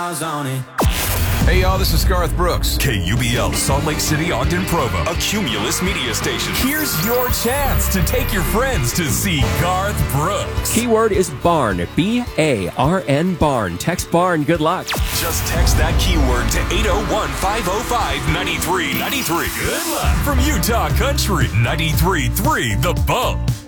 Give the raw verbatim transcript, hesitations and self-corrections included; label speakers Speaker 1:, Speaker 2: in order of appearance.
Speaker 1: Hey y'all, this is Garth Brooks.
Speaker 2: K U B L, Salt Lake City, Ogden, Provo, a Cumulus media station. Here's your chance to take your friends to see Garth Brooks.
Speaker 3: Keyword is barn, B A R N, barn. Text barn, good luck.
Speaker 2: Just text that keyword to eight oh one, five oh five, nine three nine three. Good luck from Utah Country, ninety-three point three The Bump.